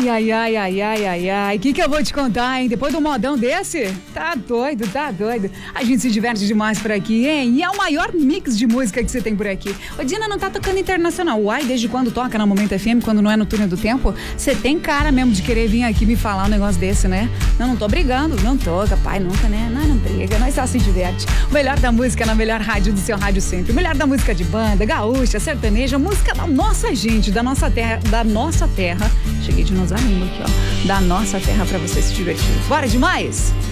Ai. Que eu vou te contar, hein? Depois de um modão desse? Tá doido. A gente se diverte demais por aqui, hein? E é o maior mix de música que você tem por aqui. Ô, Dina, não tá tocando internacional. Uai, desde quando toca na Momento FM, quando não é no Túnel do Tempo? Você tem cara mesmo de querer vir aqui me falar um negócio desse, né? Não tô brigando. Não tô, capaz, nunca, né? Não briga, nós só se diverte. O melhor da música na melhor rádio do seu rádio sempre. O melhor da música de banda, gaúcha, sertaneja, música da nossa gente, da nossa terra. Cheguei de nos amigos aqui, ó. Da nossa terra pra você se divertir. Bora demais?